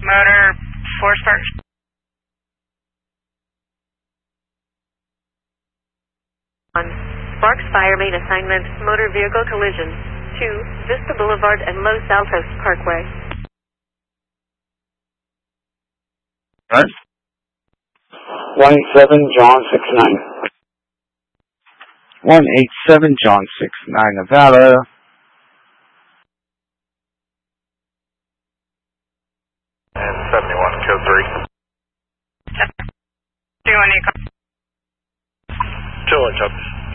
motor, 4 start. Sparks Fire Main Assignment, Motor Vehicle Collision. 2, Vista Boulevard and Los Altos Parkway. Right. 187 John 69. 187 John 69, Nevada. And 71, code 3. Do you want to call? Chiller, Chuck.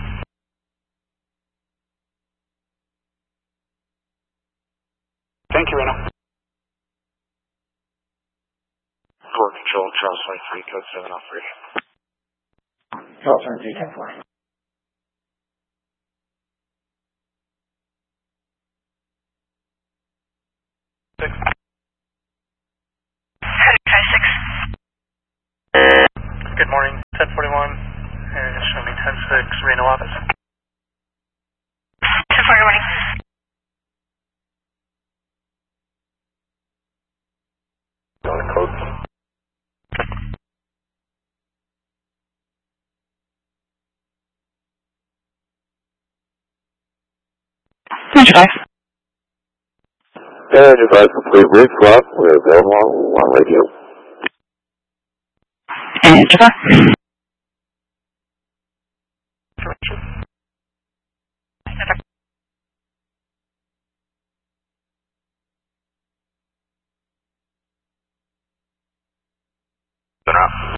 Thank you, Reno. Core Control, Charles 23, code 703. Charles 23, 10-4. Good morning, 1041, and show me 106, Reno office. 1041. On the code. And advise complete route swap. We're available on radio. And Jafar. Enough.